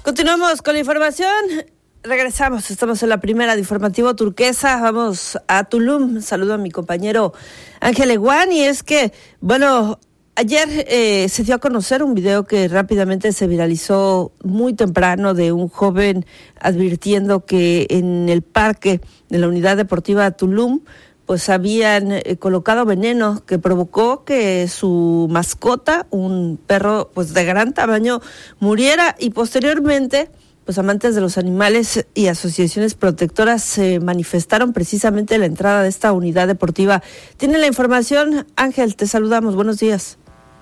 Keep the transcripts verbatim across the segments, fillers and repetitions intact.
Continuamos con la información. Regresamos, estamos en la primera de Informativo Turquesa. Vamos a Tulum. Saludo a mi compañero Ángel Eguán. Y es que, bueno, ayer eh, se dio a conocer un video que rápidamente se viralizó muy temprano de un joven advirtiendo que en el parque de la Unidad Deportiva Tulum pues habían eh, colocado veneno que provocó que su mascota, un perro pues de gran tamaño, muriera, y posteriormente pues amantes de los animales y asociaciones protectoras se manifestaron precisamente en la entrada de esta unidad deportiva. Tiene la información, Ángel, te saludamos, buenos días.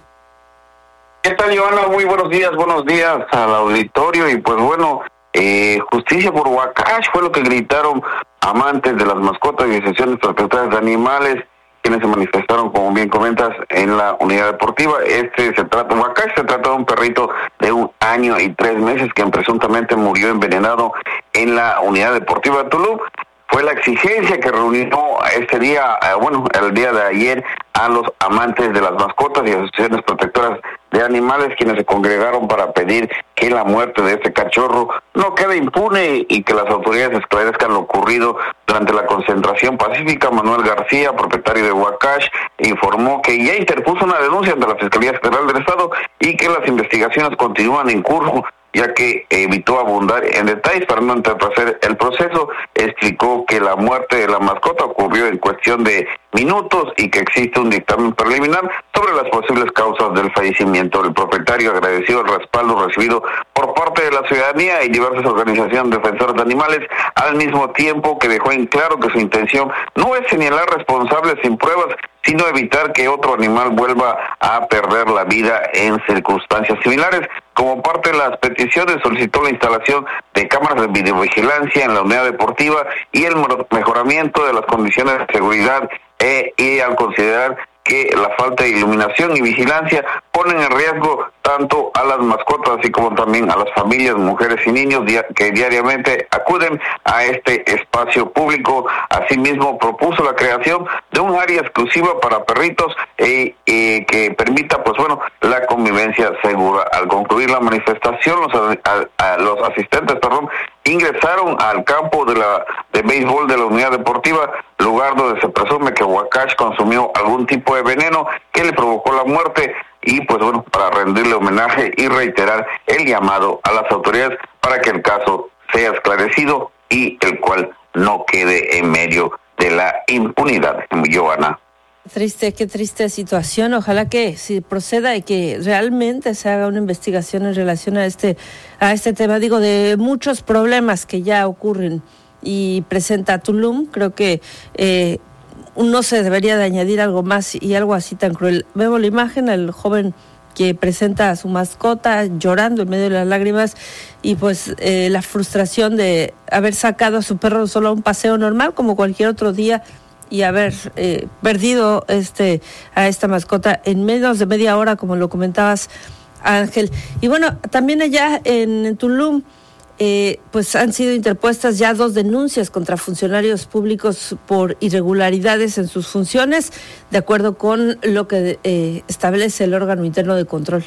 ¿Qué tal, Joana? Muy buenos días, buenos días al auditorio. Y pues bueno, eh, justicia por Huacash fue lo que gritaron amantes de las mascotas y asociaciones protectoras de animales, quienes se manifestaron, como bien comentas, en la unidad deportiva. Este se trata, Huacash se trata de un perrito de un año y tres meses que presuntamente murió envenenado en la unidad deportiva de Tulum. Fue la exigencia que reunió este día, eh, bueno, el día de ayer, a los amantes de las mascotas y asociaciones protectoras de animales, quienes se congregaron para pedir que la muerte de este cachorro no quede impune y que las autoridades esclarezcan lo ocurrido durante la concentración pacífica. Manuel García, propietario de Huacash, informó que ya interpuso una denuncia ante la Fiscalía Federal del Estado y que las investigaciones continúan en curso, ya que evitó abundar en detalles para no entorpecer el proceso. Explicó que la muerte de la mascota ocurrió en cuestión de minutos y que existe un dictamen preliminar sobre las posibles causas del fallecimiento. El propietario agradeció el respaldo recibido por parte de la ciudadanía y diversas organizaciones defensoras de animales, al mismo tiempo que dejó en claro que su intención no es señalar responsables sin pruebas, sino evitar que otro animal vuelva a perder la vida en circunstancias similares. Como parte de las peticiones, solicitó la instalación de cámaras de videovigilancia en la unidad deportiva y el mejoramiento de las condiciones de seguridad, eh, y al considerar que la falta de iluminación y vigilancia ponen en riesgo tanto a las mascotas así como también a las familias, mujeres y niños que diariamente acuden a este espacio público. Asimismo, propuso la creación de un área exclusiva para perritos eh, eh, que permita, pues bueno, la convivencia segura. Al concluir la manifestación, los, a, a, los asistentes, perdón, ingresaron al campo de la de béisbol de la unidad deportiva, lugar donde se presume que Huacash consumió algún tipo de veneno que le provocó la muerte, y pues bueno, para rendirle homenaje y reiterar el llamado a las autoridades para que el caso sea esclarecido y el cual no quede en medio de la impunidad. Joana. Triste, qué triste situación. Ojalá que si proceda y que realmente se haga una investigación en relación a este a este tema, digo, de muchos problemas que ya ocurren y presenta Tulum. Creo que eh, no se debería de añadir algo más y algo así tan cruel. Vemos la imagen, el joven que presenta a su mascota llorando en medio de las lágrimas y pues eh, la frustración de haber sacado a su perro solo a un paseo normal como cualquier otro día y haber eh, perdido este a esta mascota en menos de media hora, como lo comentabas, Ángel. Y bueno, también allá en Tulum eh, pues han sido interpuestas ya dos denuncias contra funcionarios públicos por irregularidades en sus funciones, de acuerdo con lo que eh, establece el órgano interno de control.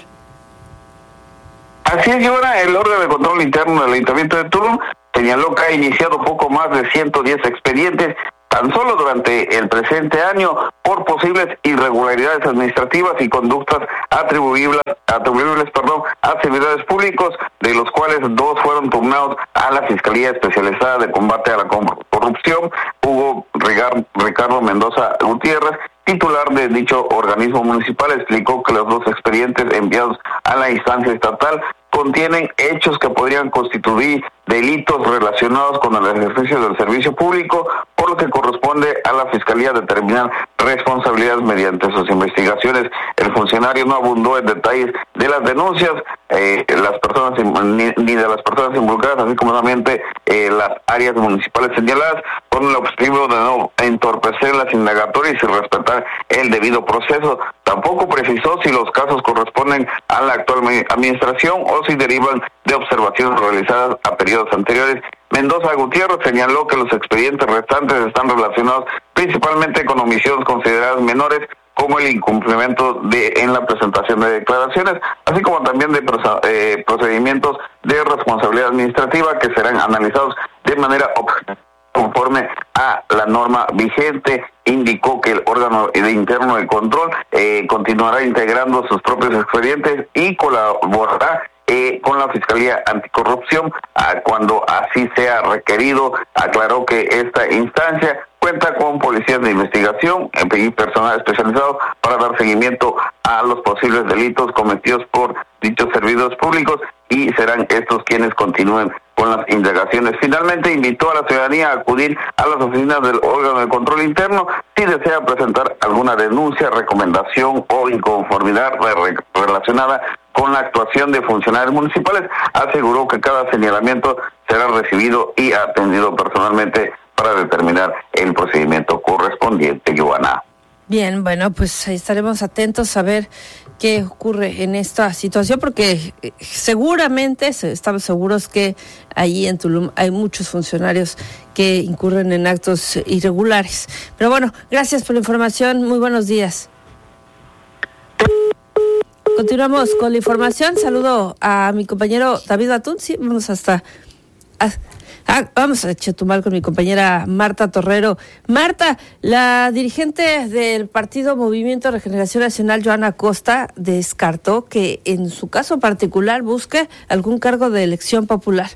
Así es, Joana. El órgano de control interno del Ayuntamiento de Tulum señaló que ha iniciado poco más de ciento diez expedientes tan solo durante el presente año por posibles irregularidades administrativas y conductas atribuibles, atribuibles perdón, a servidores públicos, de los cuales dos fueron turnados a la Fiscalía Especializada de Combate a la Corrupción. Hugo Ricardo Mendoza Gutiérrez, titular de dicho organismo municipal, explicó que los dos expedientes enviados a la instancia estatal contienen hechos que podrían constituir delitos relacionados con el ejercicio del servicio público, por lo que corresponde a la Fiscalía determinar responsabilidades mediante sus investigaciones. El funcionario no abundó en detalles de las denuncias, eh, las personas ni, ni de las personas involucradas, así como también eh, las áreas municipales señaladas, con el objetivo de no entorpecer las indagatorias y respetar el debido proceso. Tampoco precisó si los casos corresponden a la actual administración o si derivan de observaciones realizadas a periodos anteriores. Mendoza Gutiérrez señaló que los expedientes restantes están relacionados principalmente con omisiones consideradas menores, como el incumplimiento de en la presentación de declaraciones, así como también de eh, procedimientos de responsabilidad administrativa que serán analizados de manera objetiva conforme a la norma vigente. Indicó que el órgano de interno de control eh, continuará integrando sus propios expedientes y colaborará eh, con la Fiscalía Anticorrupción ah, cuando así sea requerido. Aclaró que esta instancia cuenta con policías de investigación y personal especializado para dar seguimiento a los posibles delitos cometidos por dichos servidores públicos y serán estos quienes continúen con las indagaciones. Finalmente invitó a la ciudadanía a acudir a las oficinas del órgano de control interno si desea presentar alguna denuncia, recomendación o inconformidad re- relacionada con la actuación de funcionarios municipales. Aseguró que cada señalamiento será recibido y atendido personalmente para determinar el procedimiento correspondiente, Giovanna. Bien, bueno, pues ahí estaremos atentos a ver qué ocurre en esta situación, porque seguramente estamos seguros que allí en Tulum hay muchos funcionarios que incurren en actos irregulares. Pero bueno, gracias por la información, muy buenos días. Continuamos con la información. Saludo a mi compañero David Batún. Sí, vamos hasta... A, Ah, vamos a Chetumal con mi compañera Marta Torrero. Marta, la dirigente del partido Movimiento Regeneración Nacional, Joana Costa, descartó que en su caso particular busque algún cargo de elección popular.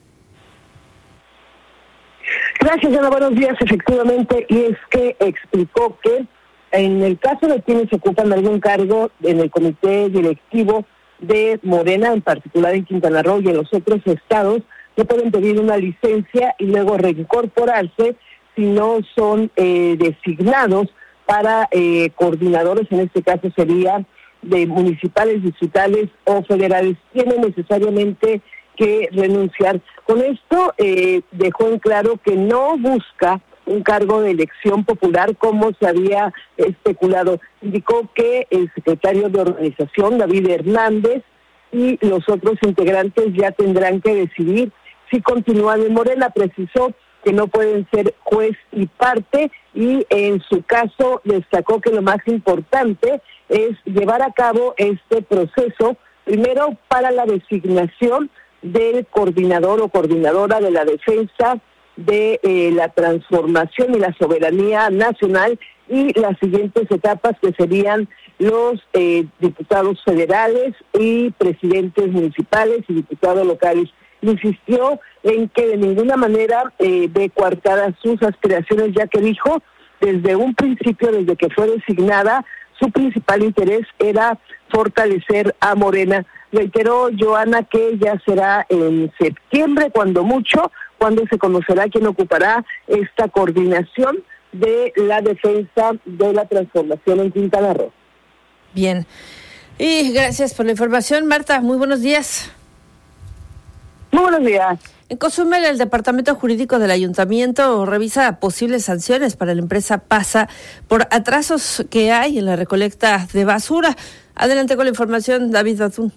Gracias, Ana, buenos días. Efectivamente, y es que explicó que en el caso de quienes ocupan algún cargo en el comité directivo de Morena, en particular en Quintana Roo y en los otros estados, no pueden pedir una licencia y luego reincorporarse si no son eh, designados para eh, coordinadores, en este caso sería de municipales, distritales o federales. Tienen necesariamente que renunciar. Con esto eh, dejó en claro que no busca un cargo de elección popular como se había especulado. Indicó que el secretario de organización, David Hernández, y los otros integrantes ya tendrán que decidir si continúan en Morena. Precisó que no pueden ser juez y parte y en su caso destacó que lo más importante es llevar a cabo este proceso, primero para la designación del coordinador o coordinadora de la defensa de eh, la transformación y la soberanía nacional, y las siguientes etapas que serían los eh, diputados federales y presidentes municipales y diputados locales. Insistió en que de ninguna manera eh, ve coartadas sus aspiraciones, ya que dijo desde un principio, desde que fue designada, su principal interés era fortalecer a Morena. Reiteró Joana que ya será en septiembre, cuando mucho, cuando se conocerá quién ocupará esta coordinación de la defensa de la transformación en Quintana Roo. Bien, y gracias por la información, Marta. Muy buenos días. Muy buenos días. En Cozumel, el Departamento Jurídico del Ayuntamiento revisa posibles sanciones para la empresa PASA por atrasos que hay en la recolecta de basura. Adelante con la información, David Batún.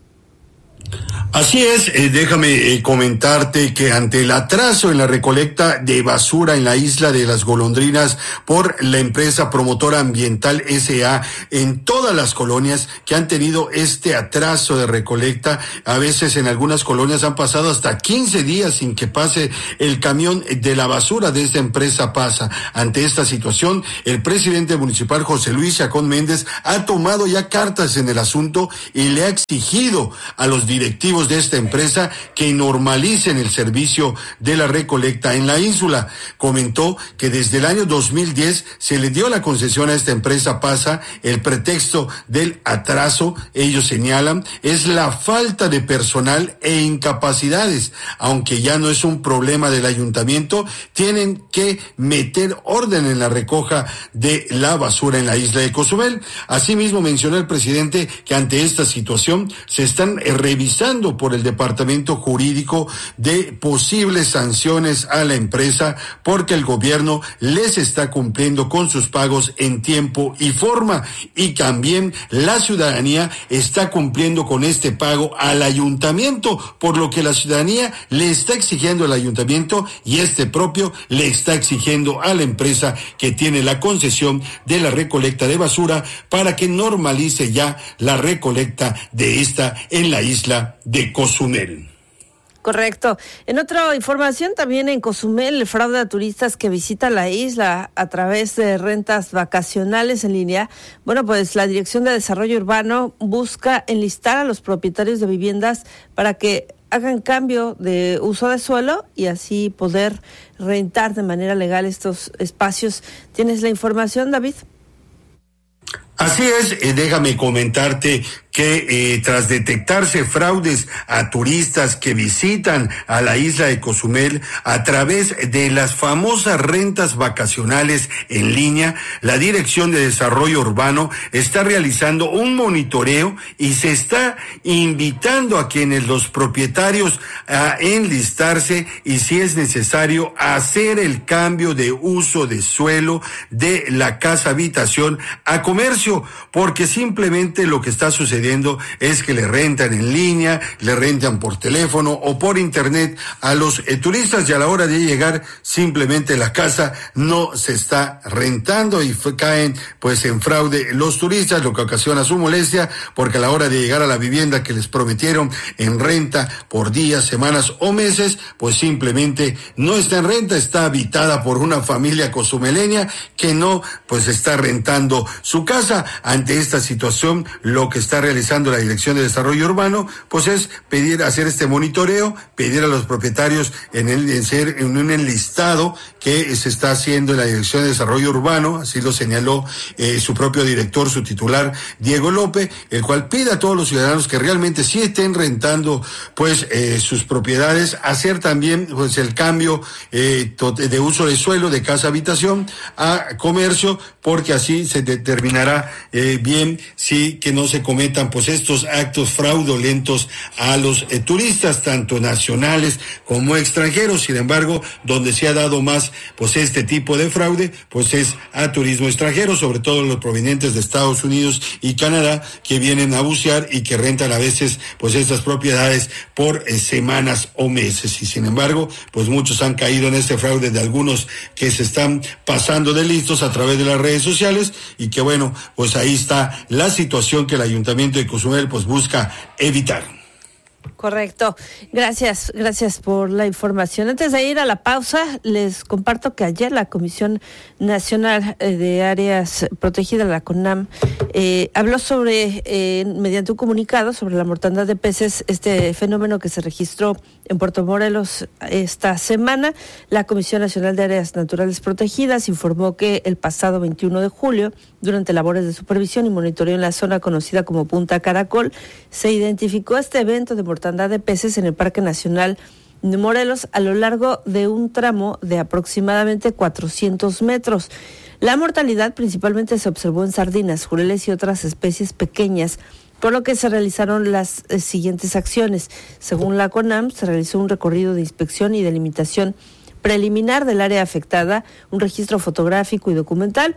Así es, eh, déjame eh, comentarte que ante el atraso en la recolecta de basura en la isla de las Golondrinas por la empresa promotora ambiental S A en todas las colonias que han tenido este atraso de recolecta, a veces en algunas colonias han pasado hasta quince días sin que pase el camión de la basura de esta empresa PASA. Ante esta situación, el presidente municipal José Luis Chacón Méndez ha tomado ya cartas en el asunto y le ha exigido a los directivos de esta empresa que normalicen el servicio de la recolecta en la ínsula. Comentó que desde el año dos mil diez se le dio la concesión a esta empresa PASA. El pretexto del atraso, ellos señalan, es la falta de personal e incapacidades. Aunque ya no es un problema del ayuntamiento, tienen que meter orden en la recoja de la basura en la isla de Cozumel. Asimismo, mencionó el presidente que ante esta situación se están revisando estudio por el Departamento Jurídico de posibles sanciones a la empresa porque el gobierno les está cumpliendo con sus pagos en tiempo y forma, y también la ciudadanía está cumpliendo con este pago al ayuntamiento, por lo que la ciudadanía le está exigiendo al ayuntamiento y este propio le está exigiendo a la empresa que tiene la concesión de la recolecta de basura para que normalice ya la recolecta de esta en la isla de Cozumel. Correcto. En otra información, también en Cozumel, el fraude a turistas que visitan la isla a través de rentas vacacionales en línea. Bueno, pues la Dirección de Desarrollo Urbano busca enlistar a los propietarios de viviendas para que hagan cambio de uso de suelo y así poder rentar de manera legal estos espacios. ¿Tienes la información, David? Así es, eh, déjame comentarte que eh, tras detectarse fraudes a turistas que visitan a la isla de Cozumel a través de las famosas rentas vacacionales en línea, la Dirección de Desarrollo Urbano está realizando un monitoreo y se está invitando a quienes los propietarios a enlistarse y, si es necesario, a hacer el cambio de uso de suelo de la casa habitación a comercio, porque simplemente lo que está sucediendo es que le rentan en línea, le rentan por teléfono o por internet a los eh, turistas, y a la hora de llegar simplemente la casa no se está rentando y fue, caen pues en fraude los turistas, lo que ocasiona su molestia, porque a la hora de llegar a la vivienda que les prometieron en renta por días, semanas o meses, pues simplemente no está en renta, está habitada por una familia cozumeleña que no pues está rentando su casa. Ante esta situación, lo que está realizando la Dirección de Desarrollo Urbano, pues es pedir, hacer este monitoreo, pedir a los propietarios en el en ser en un enlistado que se está haciendo en la Dirección de Desarrollo Urbano, así lo señaló eh, su propio director, su titular, Diego López, el cual pide a todos los ciudadanos que realmente sí estén rentando pues eh, sus propiedades, hacer también pues el cambio eh, de uso de suelo de casa habitación a comercio, porque así se determinará eh, bien sí que no se cometan pues estos actos fraudulentos a los eh, turistas, tanto nacionales como extranjeros. Sin embargo, donde se ha dado más pues este tipo de fraude, pues es a turismo extranjero, sobre todo los provenientes de Estados Unidos y Canadá, que vienen a bucear y que rentan a veces pues estas propiedades por eh, semanas o meses. Y sin embargo, pues muchos han caído en este fraude de algunos que se están pasando de listos a través de las redes sociales, y que bueno, pues ahí está la situación que el Ayuntamiento de Cozumel pues busca evitar. Correcto. Gracias, gracias por la información. Antes de ir a la pausa, les comparto que ayer la Comisión Nacional de Áreas Protegidas, la CONAM, eh, habló sobre, eh, mediante un comunicado, sobre la mortandad de peces, este fenómeno que se registró en Puerto Morelos esta semana. La Comisión Nacional de Áreas Naturales Protegidas informó que el pasado veintiuno de julio, durante labores de supervisión y monitoreo en la zona conocida como Punta Caracol, se identificó este evento de mortandad de peces en el Parque Nacional de Morelos a lo largo de un tramo de aproximadamente cuatrocientos metros. La mortalidad principalmente se observó en sardinas, jureles y otras especies pequeñas, por lo que se realizaron las eh, siguientes acciones. Según la CONAM, se realizó un recorrido de inspección y delimitación preliminar del área afectada, un registro fotográfico y documental,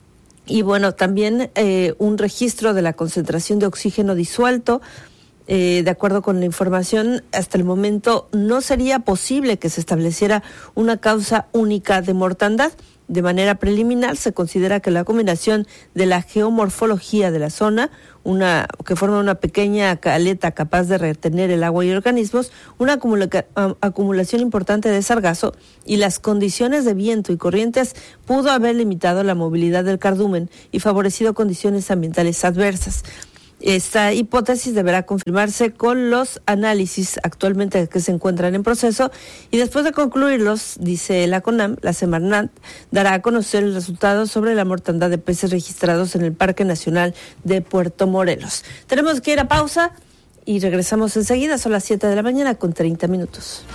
y bueno, también eh, un registro de la concentración de oxígeno disuelto. Eh, de acuerdo con la información, hasta el momento no sería posible que se estableciera una causa única de mortandad. De manera preliminar, se considera que la combinación de la geomorfología de la zona, una que forma una pequeña caleta capaz de retener el agua y organismos, una acumula- acumulación importante de sargazo y las condiciones de viento y corrientes pudo haber limitado la movilidad del cardumen y favorecido condiciones ambientales adversas. Esta hipótesis deberá confirmarse con los análisis actualmente que se encuentran en proceso, y después de concluirlos, dice la CONAM, la Semarnat dará a conocer el resultado sobre la mortandad de peces registrados en el Parque Nacional de Puerto Morelos. Tenemos que ir a pausa y regresamos enseguida. Son las siete de la mañana con treinta minutos.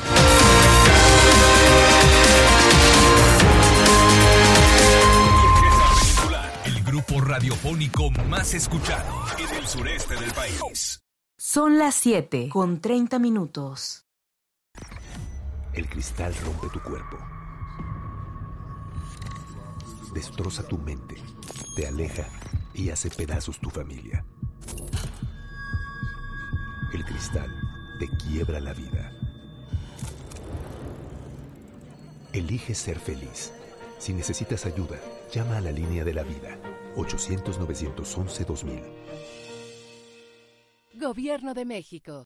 Radiofónico más escuchado en el sureste del país. Son las siete con treinta minutos. El cristal rompe tu cuerpo. Destroza tu mente, te aleja y hace pedazos tu familia. El cristal te quiebra la vida. Elige ser feliz. Si necesitas ayuda, llama a la línea de la vida. ochocientos, novecientos once, dos mil. Gobierno de México.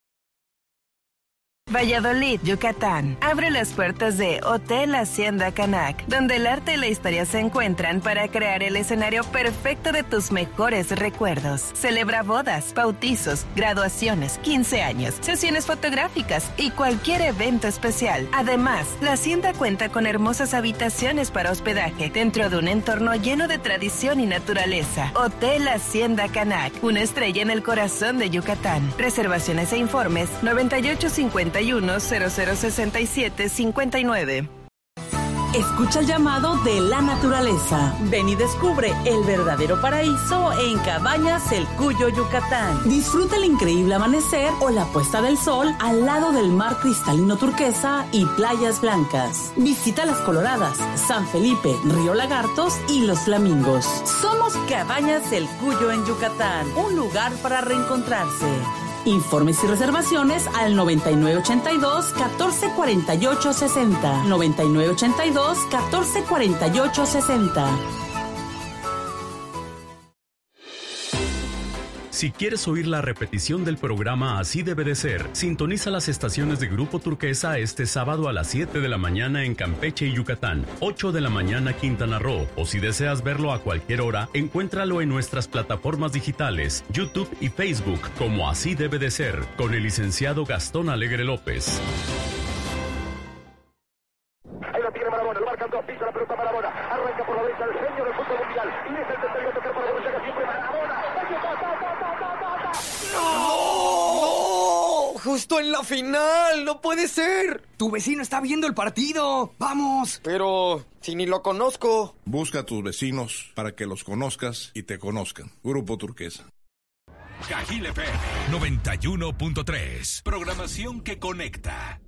Valladolid, Yucatán. Abre las puertas de Hotel Hacienda Canac, donde el arte y la historia se encuentran para crear el escenario perfecto de tus mejores recuerdos. Celebra bodas, bautizos, graduaciones, quince años, sesiones fotográficas y cualquier evento especial. Además, la Hacienda cuenta con hermosas habitaciones para hospedaje dentro de un entorno lleno de tradición y naturaleza. Hotel Hacienda Canac, una estrella en el corazón de Yucatán. Reservaciones e informes noventa y ocho cincuenta y uno cero cero sesenta y siete cincuenta y nueve. Escucha el llamado de la naturaleza. Ven y descubre el verdadero paraíso en Cabañas El Cuyo, Yucatán. Disfruta el increíble amanecer o la puesta del sol al lado del mar cristalino turquesa y playas blancas. Visita Las Coloradas, San Felipe, Río Lagartos y Los Flamingos. Somos Cabañas El Cuyo en Yucatán, un lugar para reencontrarse. Informes y reservaciones al noventa y nueve ochenta y dos, catorce cuarenta y ocho sesenta. noventa y nueve ochenta y dos, catorce cuarenta y ocho sesenta. Si quieres oír la repetición del programa Así Debe de Ser, sintoniza las estaciones de Grupo Turquesa este sábado a las siete de la mañana en Campeche y Yucatán, ocho de la mañana Quintana Roo, o si deseas verlo a cualquier hora, encuéntralo en nuestras plataformas digitales, YouTube y Facebook, como Así Debe de Ser, con el licenciado Gastón Alegre López. Ahí la tiene Maradona, lo marcan dos, pisa la pelota Maradona, arranca por la derecha el genio del fútbol mundial, y es el tercero a tocar para Borussia, que siempre Maradona. ¡No! ¡Justo en la final! ¡No puede ser! Tu vecino está viendo el partido. ¡Vamos! Pero si ni lo conozco. Busca a tus vecinos para que los conozcas y te conozcan. Grupo Turquesa. Cajil F M noventa y uno punto tres. Programación que conecta.